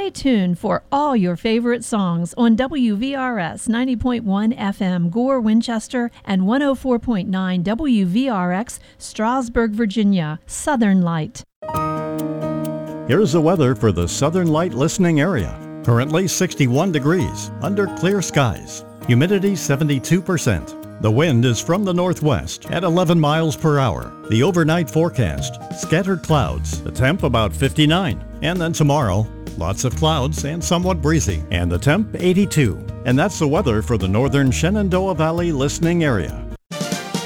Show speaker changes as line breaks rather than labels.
Stay tuned for all your favorite songs on WVRS 90.1 FM Gore, Winchester, and 104.9 WVRX Strasburg, Virginia. Southern Light.
Here's the weather for the Southern Light listening area. Currently 61 degrees, under clear skies. Humidity 72%. The wind is from the northwest at 11 miles per hour. The overnight forecast, scattered clouds, the temp about 59. And then tomorrow, lots of clouds and somewhat breezy, and the temp 82. And that's the weather for the northern Shenandoah Valley listening area.